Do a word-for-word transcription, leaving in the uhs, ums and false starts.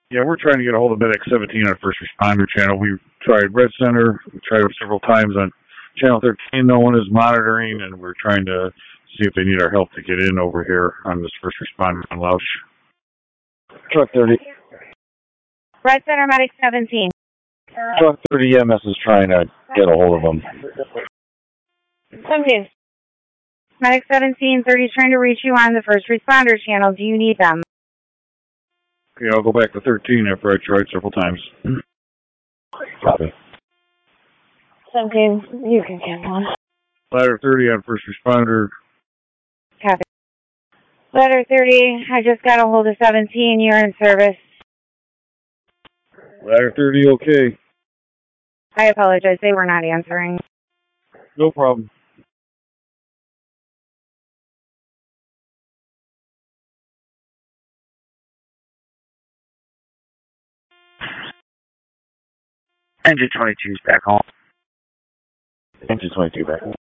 Yeah, we're trying to get a hold of Medic seventeen on First Responder Channel. We've tried Red Center. We've tried it several times on Channel thirteen. No one is monitoring, and we're trying to see if they need our help to get in over here on this First Responder on Lausch. Truck thirty. Red Center, Medic seventeen. Truck thirty E M S is trying to get a hold of them. seventeen. Medic seventeen, thirty is trying to reach you on the First Responder Channel. Do you need them? Okay, I'll go back to thirteen after I tried several times. Copy. seventeen, you can get one. Ladder thirty on First Responder. Copy. Ladder thirty, I just got a hold of seventeen. You're in service. Ladder thirty, okay. I apologize. They were not answering. No problem. Engine twenty-two is back home. Engine twenty-two back home.